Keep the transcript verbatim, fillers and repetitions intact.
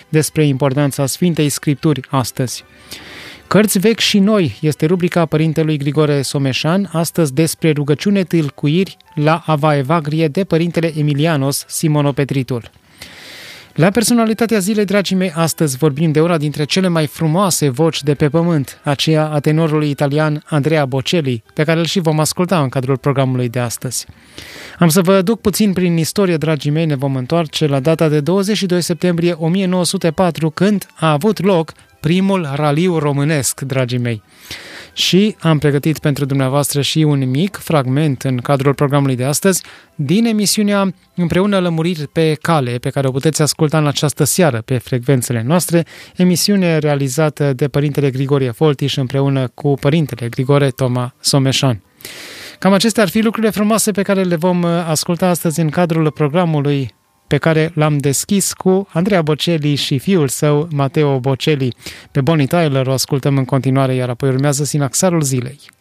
despre importanța Sfintei Scripturi astăzi. Cărți vechi și noi este rubrica părintelui Grigore Someșan, astăzi despre rugăciune tâlcuiri la Ava Evagrie de părintele Emilianos Simonopetritul. La personalitatea zilei, dragii mei, astăzi vorbim de una dintre cele mai frumoase voci de pe pământ, aceea a tenorului italian Andrea Bocelli, pe care îl și vom asculta în cadrul programului de astăzi. Am să vă duc puțin prin istorie, dragii mei, ne vom întoarce la data de douăzeci și doi septembrie o mie nouă sute patru, când a avut loc primul raliu românesc, dragii mei. Și am pregătit pentru dumneavoastră și un mic fragment în cadrul programului de astăzi din emisiunea Împreună lămuriri pe cale, pe care o puteți asculta în această seară pe frecvențele noastre, emisiune realizată de părintele Grigorie Foltiș împreună cu părintele Grigore Toma Someșan. Cam acestea ar fi lucrurile frumoase pe care le vom asculta astăzi în cadrul programului pe care l-am deschis cu Andrea Bocelli și fiul său, Matteo Bocelli. Pe Bonnie Tyler o ascultăm în continuare, iar apoi urmează Sinaxarul zilei.